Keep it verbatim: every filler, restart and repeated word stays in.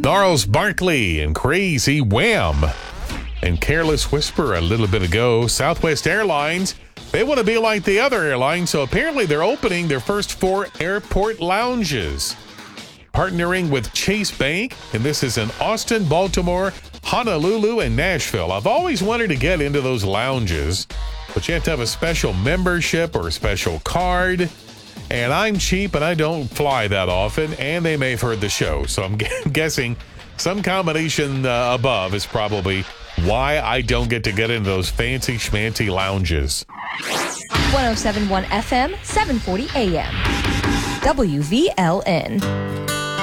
Gnarls Barkley and Crazy Wham and Careless Whisper a little bit ago. Southwest Airlines, they want to be like the other airlines, so apparently they're opening their first four airport lounges, partnering with Chase Bank, and this is in Austin, Baltimore, Honolulu, and Nashville. I've always wanted to get into those lounges, but you have to have a special membership or a special card, and I'm cheap and I don't fly that often, and they may have heard the show, so I'm guessing some combination uh, above is probably why I don't get to get into those fancy schmancy lounges. one oh seven point one F M, seven forty A M. W V L N.